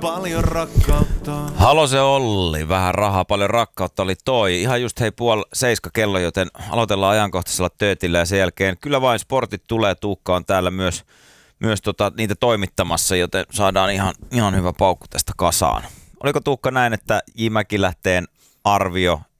paljon rakkautta. Halo se Olli, vähän rahaa, paljon rakkautta oli toi. Ihan just hei 6:30 kello, joten aloitellaan ajankohtaisella töötillä ja sen jälkeen kyllä vain sportit tulee. Tuukka on täällä myös niitä toimittamassa, joten saadaan ihan hyvä paukku tästä kasaan. Oliko Tuukka näin, että J. Mäkilähteen arvio